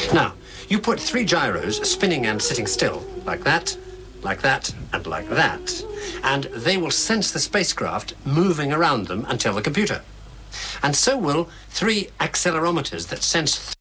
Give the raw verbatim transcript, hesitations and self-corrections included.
Now, you put three gyros spinning and sitting still, like that, like that, and like that, and they will sense the spacecraft moving around them and tell the computer. And so will three accelerometers that sense